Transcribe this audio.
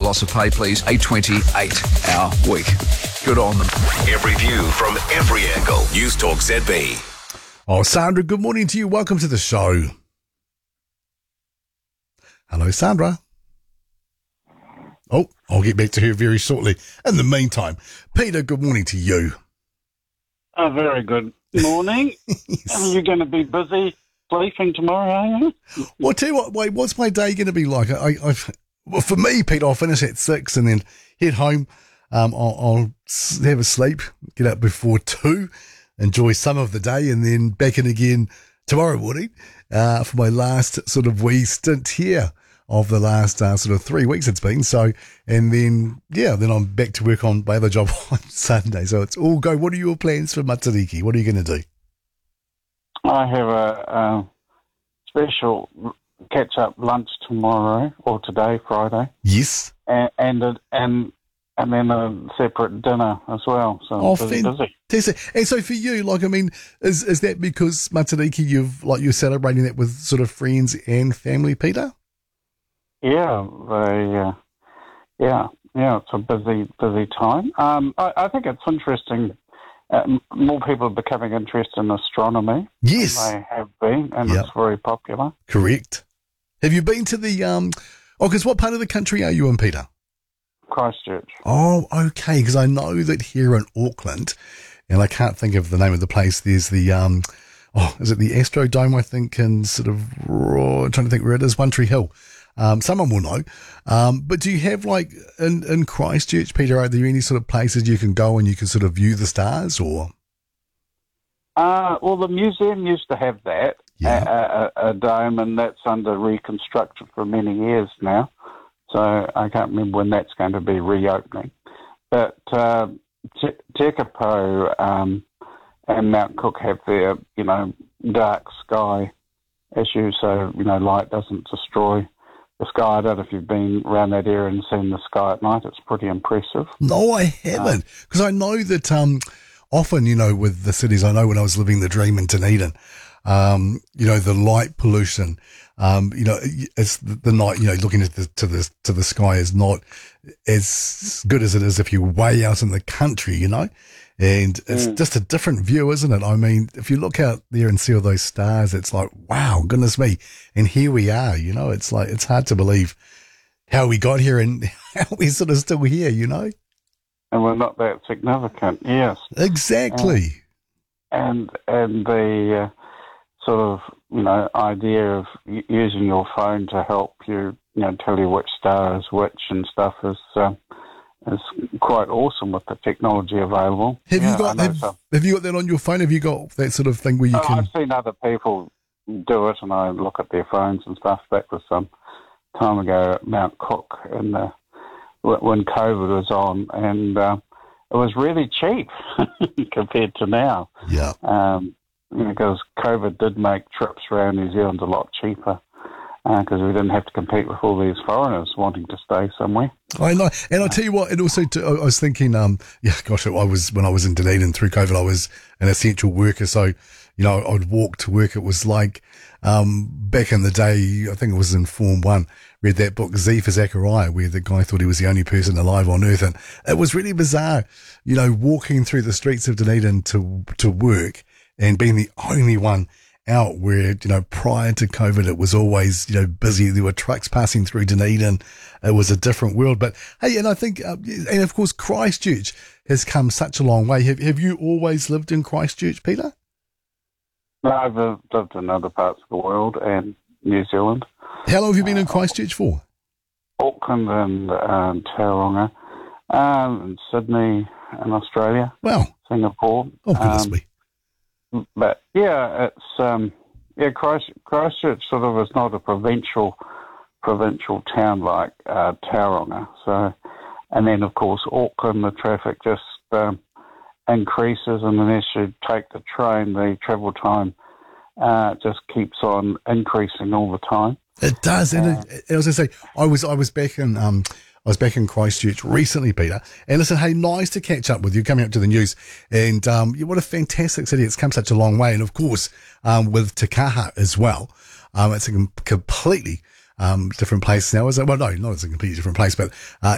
loss of pay, please. A 28-hour week. Good on them. Every view from every angle. News Talk ZB. Oh, Sandra, good morning to you. Welcome to the show. Hello, Sandra. Oh, I'll get back to her very shortly. In the meantime, Peter, good morning to you. Oh, very good morning. Yes. Are you going to be busy sleeping tomorrow, are you? Well, I'll tell you what, wait, what's my day going to be like? Well, for me, Peter, I'll finish at 6 and then head home. I'll have a sleep, get up before 2, enjoy some of the day, and then back in again tomorrow morning for my last sort of wee stint here of the last sort of 3 weeks it's been. So, and then, then I'm back to work on my other job on Sunday. So it's all go. What are your plans for Matariki? What are you going to do? I have a special catch-up lunch tomorrow, or today, Friday. Yes. And then a separate dinner as well. So busy. Fantastic. And so for you, like, I mean, is that because Matariki, you're celebrating that with sort of friends and family, Peter? Yeah, it's a busy time. I think it's interesting. More people are becoming interested in astronomy. Yes. Than they have been, and it's very popular. Correct. Have you been to the, because what part of the country are you in, Peter? Christchurch. Oh, okay, because I know that here in Auckland, and I can't think of the name of the place, there's the, is it the Astrodome, I think, and sort of, I'm trying to think where it is, One Tree Hill. Someone will know. But do you have, like, in Christchurch, Peter, are there any sort of places you can go and you can sort of view the stars, or? Well, the museum used to have that, a dome, and that's under reconstruction for many years now. So I can't remember when that's going to be reopening. But Tekapo and Mount Cook have their, dark sky issue, so, light doesn't destroy the sky. I don't know if you've been around that area and seen the sky at night. It's pretty impressive. No, I haven't. Because I know that often, with the cities, I know when I was living the dream in Dunedin, the light pollution, it's the night, looking at to the sky is not as good as it is if you're way out in the country, and it's just a different view, isn't it? I mean, if you look out there and see all those stars, it's like, wow, goodness me. And here we are, it's like, it's hard to believe how we got here and how we're sort of still here, And we're not that significant, yes. Exactly. And the sort of, idea of using your phone to help you, tell you which star is which and stuff is quite awesome with the technology available. Have you got that on your phone? Have you got that sort of thing where you can? I've seen other people do it, and I look at their phones and stuff. That was some time ago at Mount Cook when COVID was on, and it was really cheap compared to now. Yeah. Because COVID did make trips around New Zealand a lot cheaper because we didn't have to compete with all these foreigners wanting to stay somewhere. I know. And I'll tell you what, and also I was thinking, when I was in Dunedin through COVID, I was an essential worker. So, I'd walk to work. It was like, back in the day, I think it was in Form 1, read that book, Z for Zachariah, where the guy thought he was the only person alive on earth. And it was really bizarre, walking through the streets of Dunedin to work and being the only one out where, prior to COVID, it was always, busy. There were trucks passing through Dunedin. It was a different world. But hey, and I think, and of course, Christchurch has come such a long way. Have you always lived in Christchurch, Peter? No, I've lived in other parts of the world and New Zealand. How long have you been in Christchurch for? Auckland and Tauranga, and Sydney and Australia. Wow. Singapore. Oh, goodness me. But it's Christchurch sort of is not a provincial town like Tauranga. So, and then of course Auckland, the traffic just increases, and unless you take the train, the travel time just keeps on increasing all the time. It does, and I was going to say, I was back in I was back in Christchurch recently, Peter, and listen, hey, nice to catch up with you, coming up to the news, and what a fantastic city. It's come such a long way, and of course, with Te Kaha as well, it's a completely different place now, is it? Well, no, not it's a completely different place, but